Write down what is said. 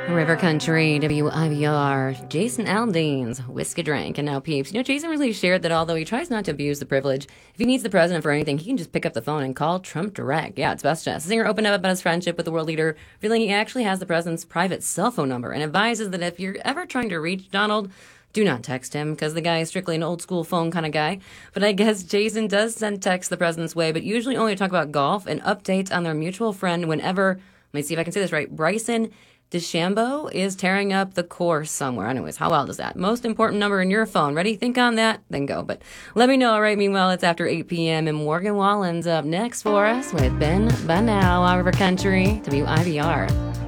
River Country, WIVR, Jason Aldean's Whiskey Drink. And now, peeps, Jason really shared that although he tries not to abuse the privilege, if he needs the president for anything, he can just pick up the phone and call Trump direct. Yeah, it's best chance. The singer opened up about his friendship with the world leader, revealing he actually has the president's private cell phone number and advises that if you're ever trying to reach Donald, do not text him, because the guy is strictly an old-school phone kind of guy. But I guess Jason does send texts the president's way, but usually only to talk about golf and updates on their mutual friend whenever, let me see if I can say this right, Bryson DeChambeau is tearing up the course somewhere. Anyways, how wild is that? Most important number in your phone. Ready? Think on that, then go. But let me know, all right? Meanwhile, it's after 8 p.m. and Morgan Wallen's up next for us with Ben By Now on River Country, WIVR.